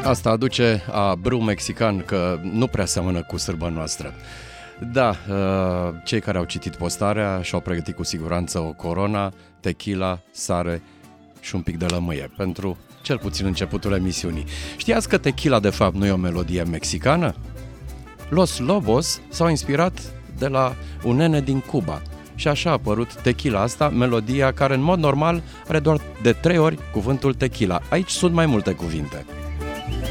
Asta aduce a brâu mexican, că nu prea seamănă cu sârba noastră. Da, cei care au citit postarea și-au pregătit cu siguranță o Corona, tequila, sare și un pic de lămâie pentru cel puțin începutul emisiunii. Știați că tequila de fapt nu e o melodie mexicană? Los Lobos s-au inspirat de la un nene din Cuba și așa a apărut tequila asta, melodia care în mod normal are doar de 3 ori cuvântul tequila. Aici sunt mai multe cuvinte.